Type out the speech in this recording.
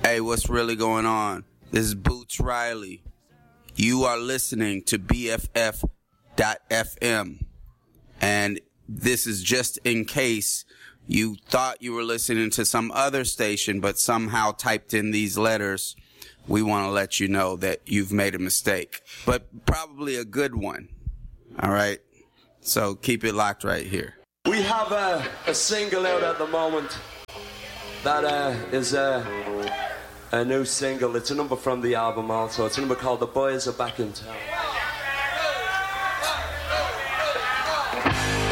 Hey, what's really going on? This is Boots Riley. You are listening to BFF.FM. And this is just in case you thought you were listening to some other station, but somehow typed in these letters. We want to let you know that you've made a mistake, but probably a good one. All right? So keep it locked right here. We have a single out at the moment that is a new single. It's a number from the album also. It's a number called The Boys Are Back in Town.